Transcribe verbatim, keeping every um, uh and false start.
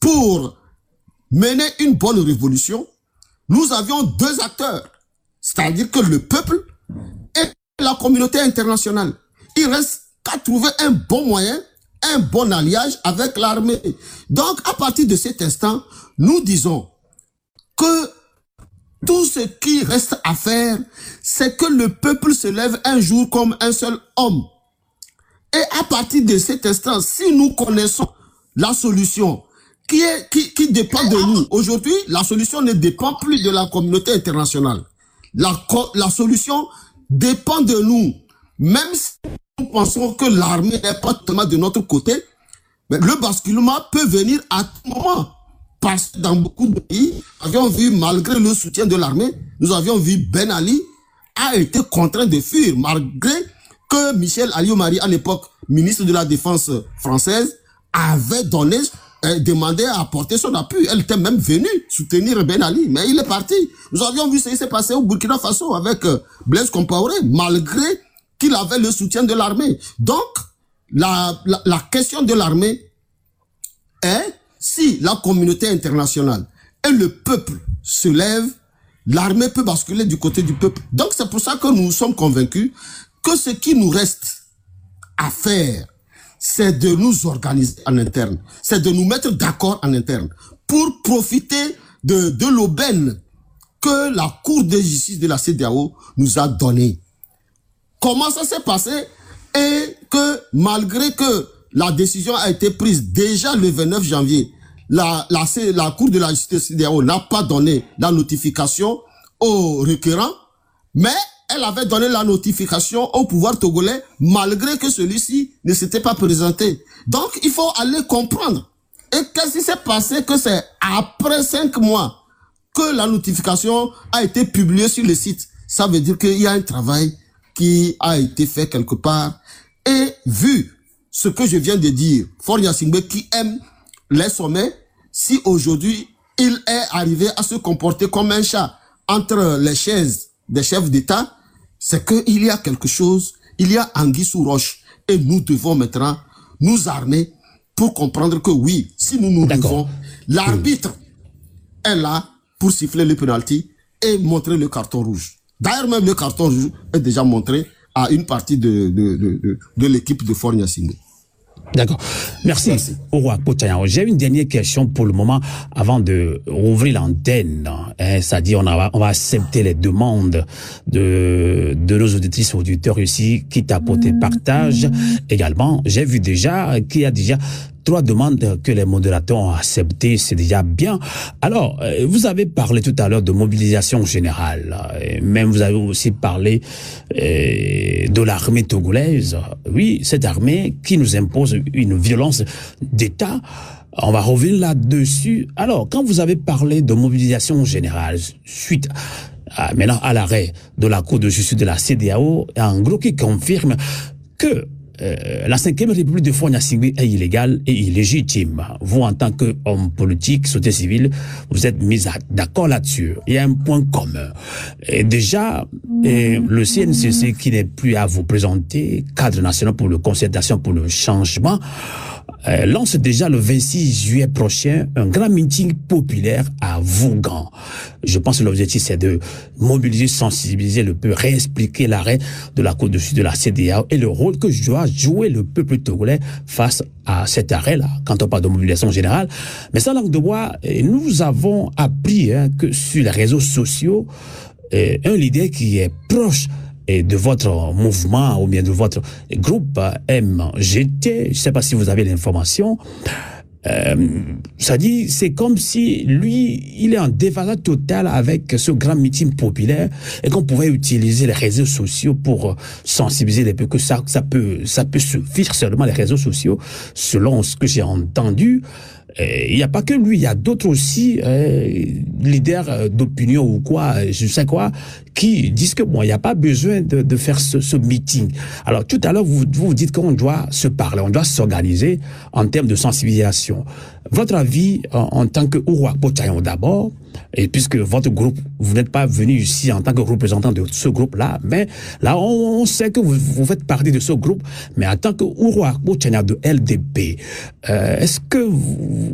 pour mener une bonne révolution, nous avions deux acteurs, c'est-à-dire que le peuple et la communauté internationale. Il reste qu'à trouver un bon moyen, un bon alliage avec l'armée. Donc, à partir de cet instant, nous disons que tout ce qui reste à faire, c'est que le peuple se lève un jour comme un seul homme. Et à partir de cet instant, si nous connaissons la solution qui, est, qui, qui dépend de nous, aujourd'hui, la solution ne dépend plus de la communauté internationale. La, la solution dépend de nous. Même si nous pensons que l'armée n'est pas totalement de notre côté, mais le basculement peut venir à tout moment. Parce que dans beaucoup de pays, nous avions vu, malgré le soutien de l'armée, nous avions vu Ben Ali a été contraint de fuir, malgré que Michel Alliot-Marie, à l'époque ministre de la Défense française, avait donné, euh, demandé à apporter son appui. Elle était même venue soutenir Ben Ali, mais il est parti. Nous avions vu ce qui s'est passé au Burkina Faso avec euh, Blaise Compaoré, malgré qu'il avait le soutien de l'armée. Donc, la, la, la question de l'armée est, si la communauté internationale et le peuple se lèvent, l'armée peut basculer du côté du peuple. Donc, c'est pour ça que nous sommes convaincus que ce qui nous reste à faire, c'est de nous organiser en interne, c'est de nous mettre d'accord en interne pour profiter de, de l'aubaine que la Cour de justice de la C E D E A O nous a donnée. Comment ça s'est passé? Et que malgré que la décision a été prise déjà le vingt-neuf janvier, la, la, la Cour de la justice de la C E D E A O n'a pas donné la notification au requérant, mais elle avait donné la notification au pouvoir togolais malgré que celui-ci ne s'était pas présenté. Donc, il faut aller comprendre. Et qu'est-ce qui s'est passé? Que c'est après cinq mois que la notification a été publiée sur le site. Ça veut dire qu'il y a un travail qui a été fait quelque part. Et vu ce que je viens de dire, Faure Gnassingbé qui aime les sommets, si aujourd'hui il est arrivé à se comporter comme un chat entre les chaises des chefs d'État, c'est qu'il y a quelque chose, il y a anguille sous roche. Et nous devons maintenant nous armer pour comprendre que oui, si nous nous levons, l'arbitre mmh. est là pour siffler le penalty et montrer le carton rouge. D'ailleurs, même le carton rouge est déjà montré à une partie de, de, de, de, de l'équipe de Faure Gnassingbé. D'accord. Merci. Merci. J'ai une dernière question pour le moment avant de rouvrir l'antenne. Hein, c'est-à-dire, on, on va accepter les demandes de, de nos auditrices et auditeurs ici qui t'apportent partage. Également, j'ai vu déjà qu'il y a déjà trois demandes que les modérateurs ont acceptées, c'est déjà bien. Alors, vous avez parlé tout à l'heure de mobilisation générale. Même vous avez aussi parlé euh, de l'armée togolaise. Oui, cette armée qui nous impose une violence d'État. On va revenir là-dessus. Alors, quand vous avez parlé de mobilisation générale, suite à, maintenant à l'arrêt de la Cour de justice de la C E D E A O, en gros qui confirme que Euh, la cinquième République de Faure Gnassingbé est illégale et illégitime. Vous, en tant qu'homme politique, société civile, vous êtes mis d'accord là-dessus. Il y a un point commun. Et déjà, et le C N C C, qui n'est plus à vous présenter, cadre national pour le concertation pour le changement, euh, lance déjà le vingt-six juillet prochain un grand meeting populaire à Vougan. Je pense que l'objectif, c'est de mobiliser, sensibiliser le peuple, réexpliquer l'arrêt de la Cour de justice de la C E D E A O et le rôle que doit jouer le peuple togolais face à cet arrêt-là, quand on parle de mobilisation générale. Mais sans langue de bois, nous avons appris hein, que sur les réseaux sociaux, euh, un leader qui est proche et de votre mouvement ou bien de votre groupe M G T, je ne sais pas si vous avez l'information, euh, ça dit, c'est comme si lui, il est en déphasage total avec ce grand meeting populaire et qu'on pouvait utiliser les réseaux sociaux pour sensibiliser les peuples, que ça, ça peut, ça peut suffire seulement les réseaux sociaux, selon ce que j'ai entendu. Il n'y a pas que lui, il y a d'autres aussi, euh, leaders d'opinion ou quoi, je sais quoi, qui disent que bon, il n'y a pas besoin de, de faire ce, ce meeting. Alors tout à l'heure, vous, vous dites qu'on doit se parler, on doit s'organiser en termes de sensibilisation. Votre avis en, en tant que Uruakpo Tchayon d'abord, et puisque votre groupe, vous n'êtes pas venu ici en tant que représentant de ce groupe-là, mais là, on, on sait que vous, vous faites partie de ce groupe, mais en tant que Uruakpo Tchayon de L D P, euh, est-ce que vous,